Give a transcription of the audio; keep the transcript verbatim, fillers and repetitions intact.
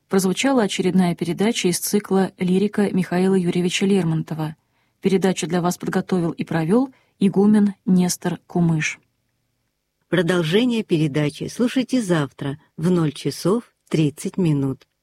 прозвучала очередная передача из цикла «Лирика» Михаила Юрьевича Лермонтова. Передачу для вас подготовил и провел игумен Нестор Кумыш. Продолжение передачи слушайте завтра в ноль часов тридцать минут.